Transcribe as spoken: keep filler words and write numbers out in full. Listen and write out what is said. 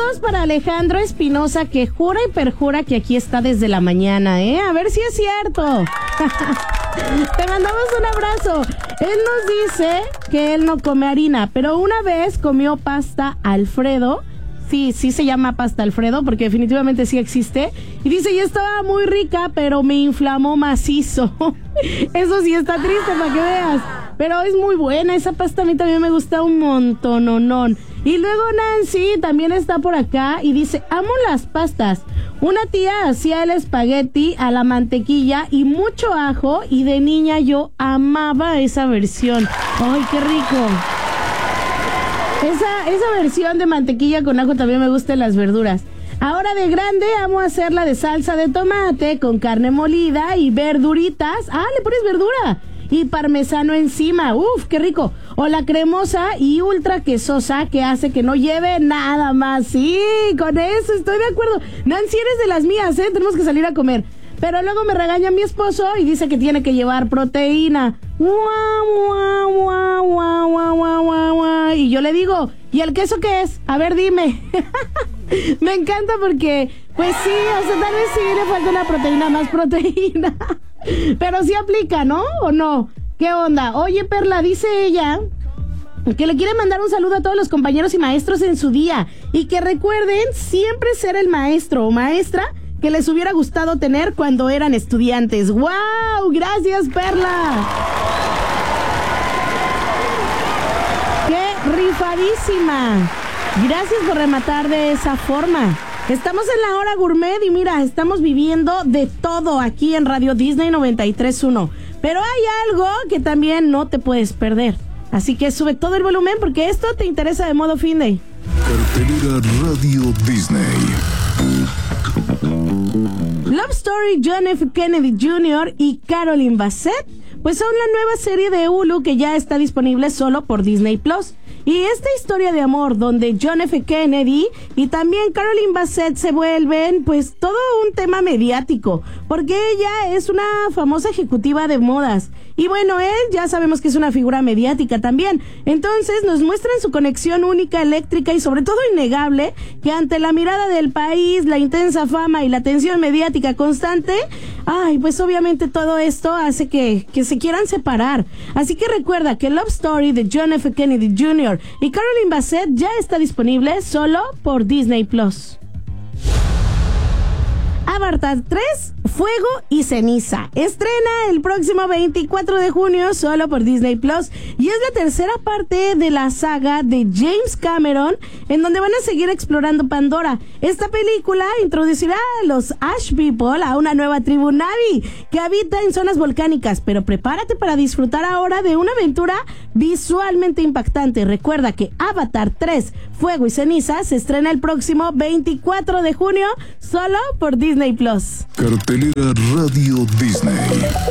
Saludos para Alejandro Espinosa, que jura y perjura que aquí está desde la mañana, ¿eh? A ver si es cierto. Te mandamos un abrazo. Él nos dice que él no come harina, pero una vez comió pasta Alfredo. Sí, sí se llama pasta Alfredo, porque definitivamente sí existe. Y dice, y estaba muy rica, pero me inflamó macizo. Eso sí está triste, para que veas. Pero es muy buena, esa pasta a mí también me gusta un montononón. Y luego Nancy también está por acá y dice, amo las pastas. Una tía hacía el espagueti a la mantequilla y mucho ajo, y de niña yo amaba esa versión. ¡Ay, qué rico! Esa, esa versión de mantequilla con ajo también me gusta en las verduras. Ahora de grande amo hacerla de salsa de tomate con carne molida y verduritas. Ah, le pones verdura. Y parmesano encima. Uf, qué rico. O la cremosa y ultra quesosa que hace que no lleve nada más. Sí, con eso estoy de acuerdo. Nancy, eres de las mías, ¿eh? Tenemos que salir a comer. Pero luego me regaña mi esposo y dice que tiene que llevar proteína. Guau, guau, guau, guau, guau, guau, guau, guau. Y yo le digo, ¿y el queso qué es? A ver, dime. Me encanta porque, pues sí, o sea, tal vez sí le falta una proteína, más proteína. Pero sí aplica, ¿no? ¿O no? ¿Qué onda? Oye, Perla, dice ella que le quiere mandar un saludo a todos los compañeros y maestros en su día. Y que recuerden siempre ser el maestro o maestra que les hubiera gustado tener cuando eran estudiantes. ¡Wow! Gracias, Perla. ¡Qué rifadísima! Gracias por rematar de esa forma. Estamos en la hora gourmet y mira, estamos viviendo de todo aquí en Radio Disney noventa y tres punto uno. Pero hay algo que también no te puedes perder. Así que sube todo el volumen porque esto te interesa de modo fin de. Cartelera Radio Disney. Love Story, John F. Kennedy junior y Caroline Bassett, pues son la nueva serie de Hulu que ya está disponible solo por Disney Plus. Y esta historia de amor donde John F. Kennedy y también Caroline Bassett se vuelven pues todo un tema mediático, porque ella es una famosa ejecutiva de modas. Y bueno, él ya sabemos que es una figura mediática también. Entonces nos muestran su conexión única, eléctrica y sobre todo innegable, que ante la mirada del país, la intensa fama y la atención mediática constante, ay, pues obviamente todo esto hace que, que se quieran separar. Así que recuerda que Love Story de John F. Kennedy junior y Caroline Bassett ya está disponible solo por Disney Plus. Avatar tres, Fuego y Ceniza. Estrena el próximo veinticuatro de junio solo por Disney Plus y es la tercera parte de la saga de James Cameron, en donde van a seguir explorando Pandora. Esta película introducirá a los Ash People, a una nueva tribu Na'vi que habita en zonas volcánicas, pero prepárate para disfrutar ahora de una aventura visualmente impactante. Recuerda que Avatar tres, Fuego y Ceniza se estrena el próximo veinticuatro de junio solo por Disney Plus. Cartelera Radio Disney.